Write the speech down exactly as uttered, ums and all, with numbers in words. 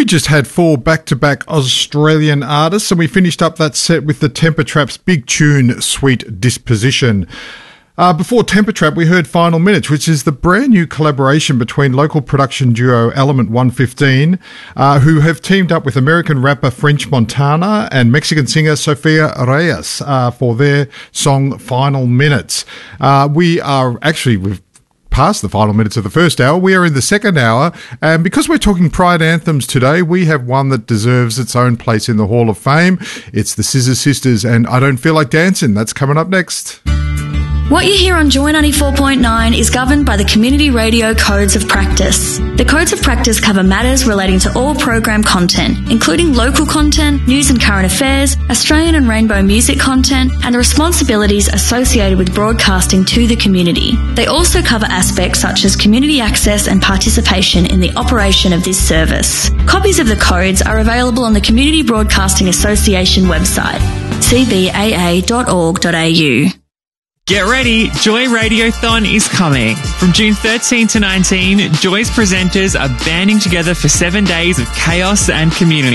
We just had four back-to-back Australian artists, and we finished up that set with the Temper Trap's big tune, Sweet Disposition. Uh, before Temper Trap, we heard Final Minutes, which is the brand new collaboration between local production duo Element one fifteen, uh, who have teamed up with American rapper French Montana and Mexican singer Sofia Reyes uh, for their song Final Minutes. Uh, we are actually... We've past the final minutes of the first hour. We are in the second hour, and because we're talking Pride anthems today, we have one that deserves its own place in the Hall of Fame. It's the Scissor Sisters and I Don't Feel Like Dancing. That's coming up next. What you hear on Joy ninety-four point nine is governed by the Community Radio Codes of Practice. The Codes of Practice cover matters relating to all program content, including local content, news and current affairs, Australian and rainbow music content, and the responsibilities associated with broadcasting to the community. They also cover aspects such as community access and participation in the operation of this service. Copies of the codes are available on the Community Broadcasting Association website, c b a a dot org dot a u. Get ready, Joy Radiothon is coming. From June thirteenth to nineteenth, Joy's presenters are banding together for seven days of chaos and community.